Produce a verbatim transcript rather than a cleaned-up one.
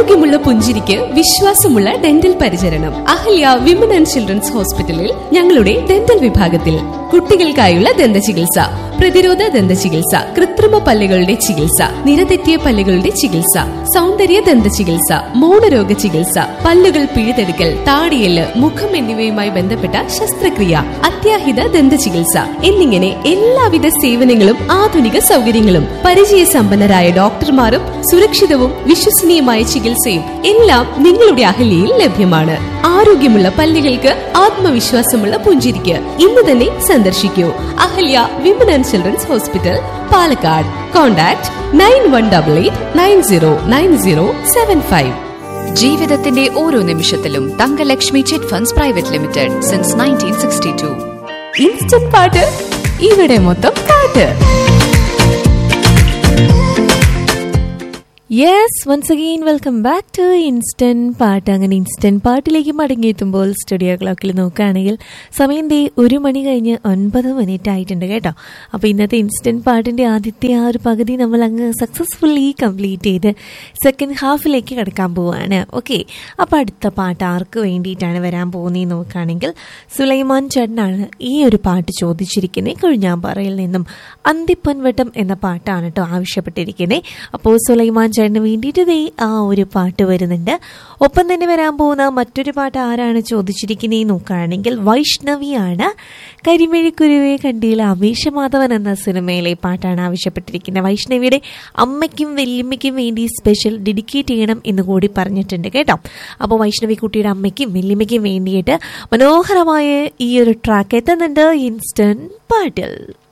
ആരോഗ്യമുള്ള പുഞ്ചിരിക്ക് വിശ്വാസമുള്ള ഡെന്റൽ പരിചരണം. അഹല്യ വിമൻ ആൻഡ് ചിൽഡ്രൻസ് ഹോസ്പിറ്റലിൽ ഞങ്ങളുടെ ഡെന്റൽ വിഭാഗത്തിൽ കുട്ടികൾക്കായുള്ള ദന്ത ചികിത്സ, പ്രതിരോധ ദന്ത ചികിത്സ, കൃത്രിമ പല്ലുകളുടെ ചികിത്സ, നിരതെറ്റിയ പല്ലുകളുടെ ചികിത്സ, സൗന്ദര്യ ദന്ത ചികിത്സ, മൗനരോഗ ചികിത്സ, പല്ലുകൾ പിഴുതെടുക്കൽ, താടിയെല്ല്, മുഖം എന്നിവയുമായി ബന്ധപ്പെട്ട ശസ്ത്രക്രിയ, അത്യാഹിത ദന്ത ചികിത്സ എന്നിങ്ങനെ എല്ലാവിധ സേവനങ്ങളും ആധുനിക സൗകര്യങ്ങളും പരിചയസമ്പന്നരായ ഡോക്ടർമാരും സുരക്ഷിതവും വിശ്വസനീയമായ ചികിത്സയും എല്ലാം നിങ്ങളുടെ അഹല്യയിൽ ലഭ്യമാണ്. ആരോഗ്യമുള്ള പല്ലുകൾക്ക് ആത്മവിശ്വാസമുള്ള പുഞ്ചിരിക്ക് ഇന്ന് തന്നെ സന്ദർശിക്കൂ. Ahalya women and children's hospital, Palakkad. Contact nine one double eight nine zero nine zero seven five. ജീവിതത്തിന്റെ ഓരോ നിമിഷത്തിലും Thankalakshmi chit funds private limited since nineteen sixty to. Instant പാട്ട്, ഇവിടെ മൊത്തം പാട്ട്. Yes, once again welcome back to instant പാട്ട്. അങ്ങനെ instant പാട്ടിലേക്ക് മടങ്ങിയെത്തുമ്പോൾ സ്റ്റുഡിയോ ക്ലോക്കിൽ നോക്കുകയാണെങ്കിൽ സമയം ദേ ഒരു മണി കഴിഞ്ഞ് ഒൻപത് മിനിറ്റ് ആയിട്ടുണ്ട് കേട്ടോ. അപ്പോൾ ഇന്നത്തെ ഇൻസ്റ്റന്റ് പാട്ടിൻ്റെ ആദ്യത്തെ ആ ഒരു പകുതി നമ്മൾ അങ്ങ് സക്സസ്ഫുള്ളി കംപ്ലീറ്റ് ചെയ്ത് സെക്കൻഡ് ഹാഫിലേക്ക് കിടക്കാൻ പോവുകയാണ്. ഓക്കെ, അപ്പോൾ അടുത്ത പാട്ട് ആർക്ക് വേണ്ടിയിട്ടാണ് വരാൻ പോകുന്നതെന്ന് നോക്കുകയാണെങ്കിൽ സുലൈമാൻ ചേട്ടനാണ് ഈ ഒരു പാട്ട് ചോദിച്ചിരിക്കുന്നത്. കൊഴിഞ്ഞാമ്പാറയിൽ നിന്നും അന്തിപ്പൊൻവട്ടം എന്ന പാട്ടാണ് കേട്ടോ ആവശ്യപ്പെട്ടിരിക്കുന്നത്. അപ്പോൾ സുലൈമാൻ ചേട്ടന് വേണ്ടിയിട്ട് ദേ ആ ഒരു പാട്ട് വരുന്നുണ്ട്. ഒപ്പം തന്നെ വരാൻ പോകുന്ന മറ്റൊരു പാട്ട് ആരാണ് ചോദിച്ചിരിക്കുന്നത് നോക്കുകയാണെങ്കിൽ വൈഷ്ണവിയാണ്. കരിമിഴിക്കുരുവെ കണ്ടിയിലെ അമീഷമാധവൻ എന്ന സിനിമയിലെ പാട്ടാണ് ആവശ്യപ്പെട്ടിരിക്കുന്നത്. വൈഷ്ണവിയുടെ അമ്മയ്ക്കും വല്യമ്മയ്ക്കും വേണ്ടി സ്പെഷ്യൽ ഡെഡിക്കേറ്റ് ചെയ്യണം എന്ന് കൂടി പറഞ്ഞിട്ടുണ്ട് കേട്ടോ. അപ്പോൾ വൈഷ്ണവി കുട്ടിയുടെ അമ്മയ്ക്കും വല്യമ്മയ്ക്കും വേണ്ടിയിട്ട് മനോഹരമായ ഈ ഒരു ട്രാക്ക് എത്തുന്നുണ്ട് ഇൻസ്റ്റന്റ് പാട്ടിൽ.